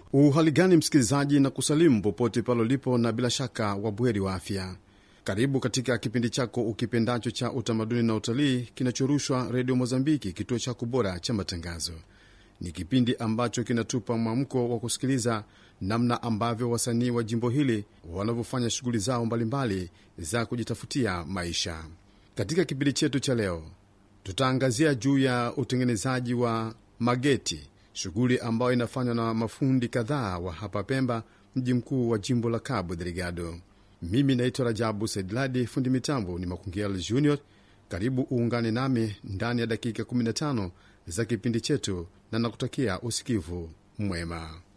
Uhali gani msikilizaji, na kusalimu popote pale ulipo, na bila shaka wabweri wa afya. Karibu katika kipindi chako ukipendacho cha utamaduni na utalii kinachorushwa Radio Mozambiki, kituo chako bora cha matangazo. Ni kipindi ambacho kinatupa mwamko wa kusikiliza namna ambavyo wasanii wa jimbo hili wanavyofanya shughuli zao mbalimbali za kujitafutia maisha. Katika kipindi chetu cha leo, tutaangazia juu ya utengenezaji wa mageti, shughuli ambayo inafanywa na mafundi kadhaa wa hapa Pemba, mji mkuu wa jimbo la Cabo Delgado. Mimi naitwa Rajabu Saidladi, fundi mitambo ni Makungiel Junior. Karibu uungane nami ndani ya dakika 15 za kipindi chetu, na nakutakia usikivu mwema.